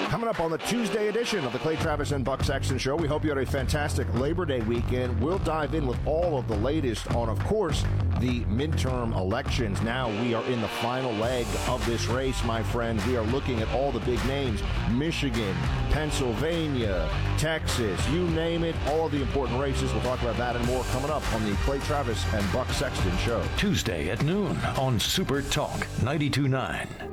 Coming up on the Tuesday edition of the Clay Travis and Buck Sexton Show, we hope you had a fantastic Labor Day weekend. We'll dive in with all of the latest on, of course, the midterm elections. Now we are in the final leg of this race, my friend. We are looking at all the big names: Michigan, Pennsylvania, Texas, you name it, all of the important races. We'll talk about that and more coming up on the Clay Travis and Buck Sexton Show. Tuesday at noon on Super Talk 92.9.